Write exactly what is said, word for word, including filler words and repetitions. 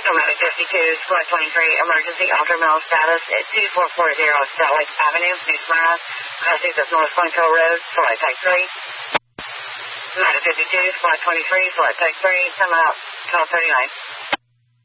Nomadic fifty-two, Squad twenty-three, emergency ultra-mill status at two four four zero Salt Lake Avenue, New Smyrna. Crossing of North Glencoe Road, Flight Tech three. Nomadic fifty-two, Squad twenty-three, Flight Tech three, come out, twelve thirty-nine.